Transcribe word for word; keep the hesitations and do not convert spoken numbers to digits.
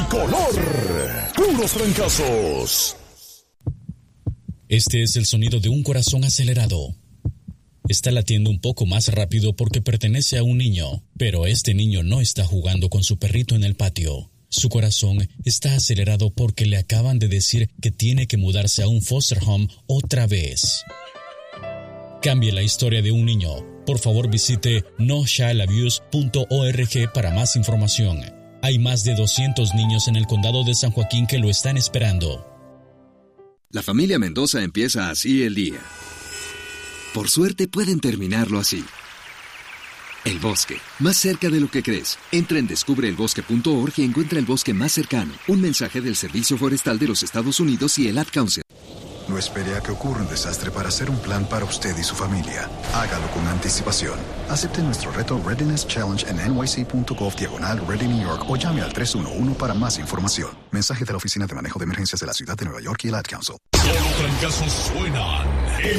Tricolor. Puros trancazos. Este es el sonido de un corazón acelerado. Está latiendo un poco más rápido porque pertenece a un niño, pero este niño no está jugando con su perrito en el patio. Su corazón está acelerado porque le acaban de decir que tiene que mudarse a un foster home otra vez. Cambie la historia de un niño. Por favor, visite no child abuse punto org para más información. Hay más de doscientos niños en el condado de San Joaquín que lo están esperando. La familia Mendoza empieza así el día. Por suerte pueden terminarlo así. El bosque, más cerca de lo que crees. Entra en descubre el bosque punto org y encuentra el bosque más cercano. Un mensaje del Servicio Forestal de los Estados Unidos y el Ad Council. No espere a que ocurra un desastre para hacer un plan para usted y su familia. Hágalo con anticipación. Acepte nuestro reto Readiness Challenge en N Y C punto gov diagonal Ready New York o llame al tres uno uno para más información. Mensaje de la Oficina de Manejo de Emergencias de la Ciudad de Nueva York y el Ad Council. Solo trancazos suenan en